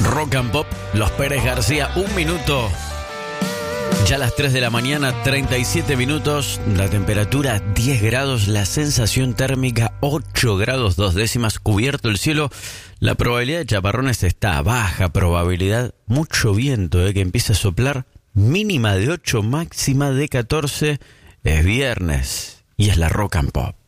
Rock and Pop, Los Pérez García, 1 minuto. Ya a las 3 de la mañana, 37 minutos, la temperatura 10 grados, la sensación térmica 8 grados 2 décimas, cubierto el cielo. La probabilidad de chaparrones está baja, probabilidad, mucho viento que empieza a soplar, mínima de 8, máxima de 14. Es viernes y es la Rock and Pop.